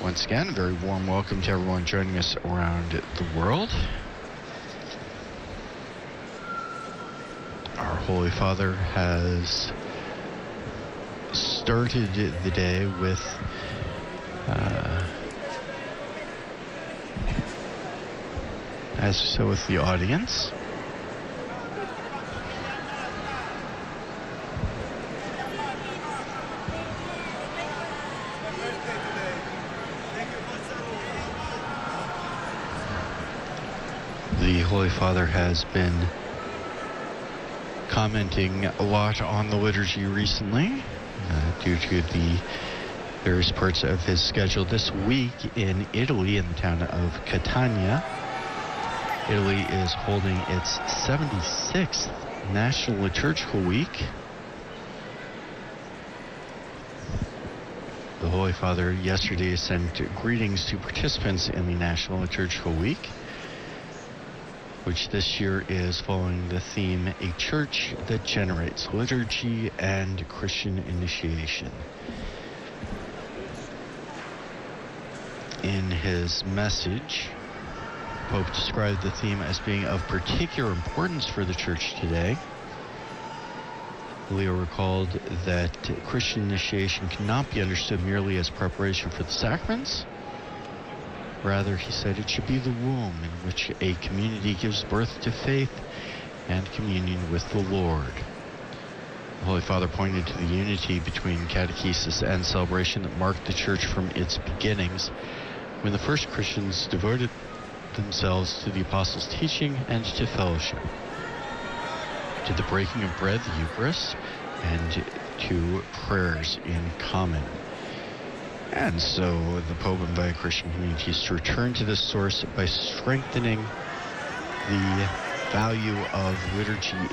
Once again, a very warm welcome to everyone joining us around the world. Our Holy Father has started the day with as so with the audience. The Holy Father has been commenting a lot on the liturgy recently due to the various parts of his schedule this week in Italy, in the town of Catania. Italy is holding its 76th National Liturgical Week. The Holy Father yesterday sent greetings to participants in the National Liturgical Week, which this year is following the theme, A Church That Generates Liturgy and Christian Initiation. In his message, Pope described the theme as being of particular importance for the Church today. Leo recalled that Christian initiation cannot be understood merely as preparation for the sacraments. Rather, he said, it should be the womb in which a community gives birth to faith and communion with the Lord. The Holy Father pointed to the unity between catechesis and celebration that marked the Church from its beginnings, when the first Christians devoted themselves to the Apostles' teaching and to fellowship, to the breaking of bread, the Eucharist, and to prayers in common. And so the Pope invited Christian communities to return to this source by strengthening the value of liturgy